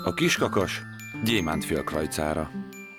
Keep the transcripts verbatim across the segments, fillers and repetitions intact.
A kiskakas gyémántfélkrajcára.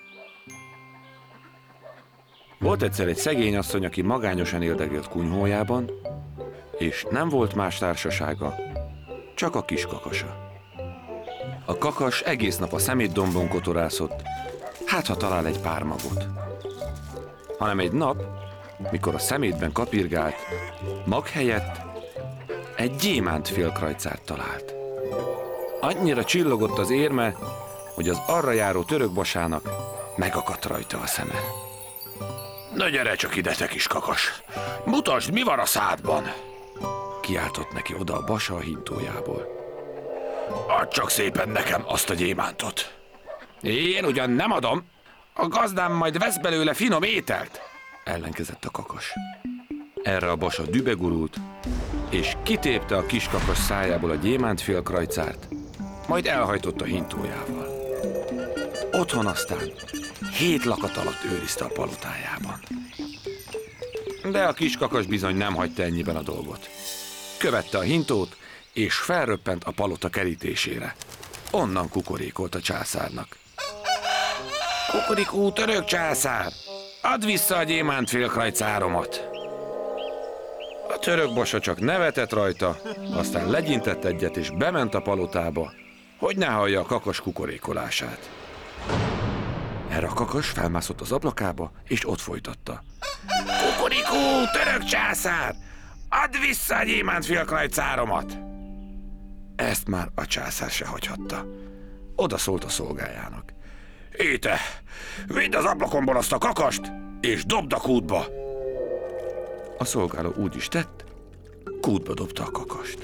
Volt egyszer egy szegény asszony, aki magányosan éldegélt kunyhójában, és nem volt más társasága, csak a kiskakasa. A kakas egész nap a szemétdombon kotorászott, hát ha talál egy pár magot. Hanem egy nap, mikor a szemétben kapirgált, mag helyett egy gyémántfélkrajcát talált. Annyira csillogott az érme, hogy az arra járó törökbasának megakadt rajta a szeme. Na gyere csak ide, te kis kakas! Mutasd, mi van a szádban! Kiáltott neki oda a basa a hintójából. Add csak szépen nekem azt a gyémántot! Én ugyan nem adom, a gazdám majd vesz belőle finom ételt! Ellenkezett a kakas. Erre a basa dübegurult, és kitépte a kiskakas szájából a gyémántfélkrajcát, majd elhajtott a hintójával. Otthon aztán hét lakat alatt őrizte a palotájában. De a kiskakas bizony nem hagyta ennyiben a dolgot. Követte a hintót, és felröppent a palota kerítésére. Onnan kukorékolt a császárnak. Kukorikú, török császár! Add vissza a gyémántfélkrajcáromat! A török basa csak nevetett rajta, aztán legyintett egyet, és bement a palotába, hogy ne hallja a kakas kukorékolását. Erre a kakas felmászott az ablakába, és ott folytatta. Kukorikú, török császár! Add vissza a gyémántfélkrajcáromat! Ezt már a császár se hagyhatta. Oda szólt a szolgájának. Éte, vidd az ablakomból azt a kakast, és dobd a kútba! A szolgáló úgy is tett, kútba dobta a kakast.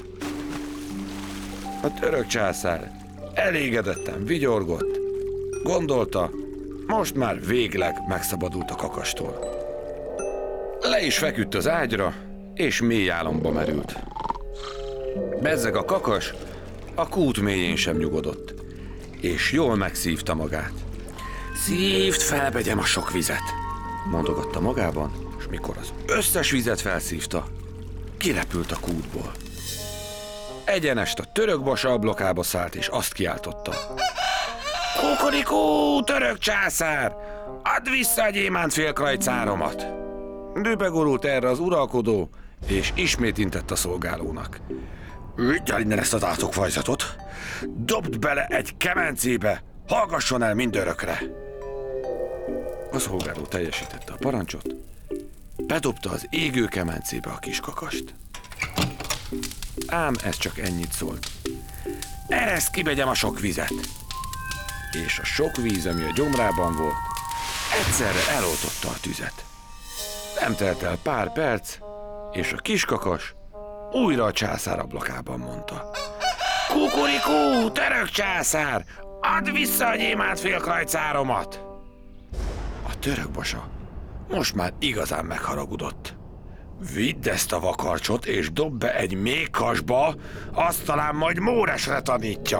A török császár elégedetten vigyorgott, gondolta, most már végleg megszabadult a kakastól. Le is feküdt az ágyra, és mély álomba merült. Bezzeg a kakas a kút mélyén sem nyugodott, és jól megszívta magát. Szívd fel, begyem, a sok vizet, mondogatta magában, és mikor az összes vizet felszívta, kirepült a kútból. Egyenest a török basa ablakába szállt, és azt kiáltotta. Kukorikú, török császár! Add vissza a gyémántfélkrajcáromat! Dübegurult erre az uralkodó, és ismét intett a szolgálónak. Vidd el innen ezt az átokfajzatot! Dobd bele egy kemencébe! Hallgasson el mindörökre! A szolgáló teljesítette a parancsot, bedobta az égő kemencébe a kiskakast. Ám ez csak ennyit szólt. Ereszd ki, begyem, a sok vizet! És a sok víz, ami a gyomrában volt, egyszerre eloltotta a tüzet. Nem telt el pár perc, és a kiskakas újra a császár ablakában mondta. Kukorikú, török császár! Add vissza a gyémántfélkrajcáromat! A török basa most már igazán megharagudott. Vidd ezt a vakarcsot, és dob be egy méhkasba, azt talán majd Móresre tanítja.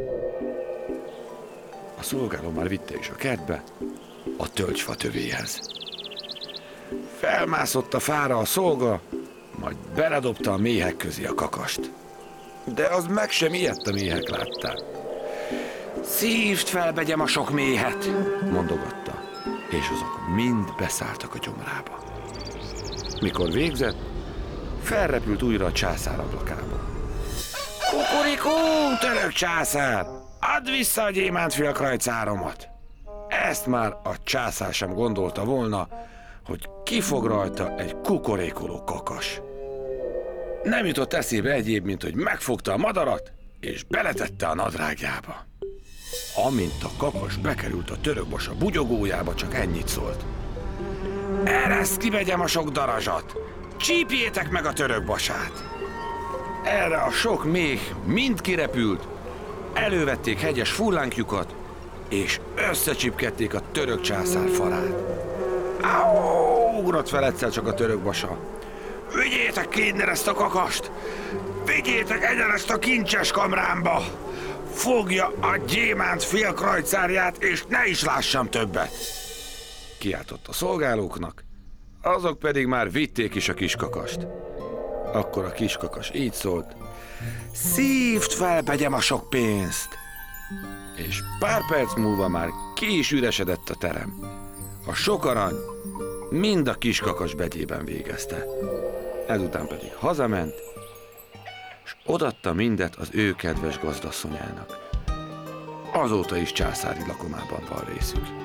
A szolgáló már vitte is a kertbe, a tölgyfa tövéhez. Felmászott a fára a szolga, majd beledobta a méhek közé a kakast. De az meg sem ijedt a méhek láttán. Szívd fel, begyem, a sok méhet! Mondogatta, és azok mind beszálltak a gyomrába. Mikor végzett, felrepült újra a császár ablakába. Kukorikú, török császár! Add vissza a gyémántfélkrajcáromat! Ezt már a császár sem gondolta volna, hogy ki fog rajta egy kukorékoló kakas. Nem jutott eszébe egyéb, mint hogy megfogta a madarat, és beletette a nadrágjába. Amint a kakas bekerült a török basa bugyogójába, csak ennyit szólt. Ereszd ki, begyem, a sok darazsat! Csípjétek meg a török basát! Erre a sok méh mind kirepült, elővették hegyes fullánkjukat, és összecsipkedték a török császár falát. Áó! Ugrott fel egyszer csak a török basa. Vigyétek ki innen ezt a kakast! Vigyétek egyenest a kincses kamrámba! Fogja a gyémántfélkrajcárját, és ne is lássam többet! Kiáltott a szolgálóknak, azok pedig már vitték is a kiskakast. Akkor a kiskakas így szólt. Szívd fel, begyem, a sok pénzt! És pár perc múlva már ki is üresedett a terem. A sok arany mind a kiskakas begyében végezte. Ezután pedig hazament, és odatta mindet az ő kedves gazdasszonyának. Azóta is császári lakomában van részük.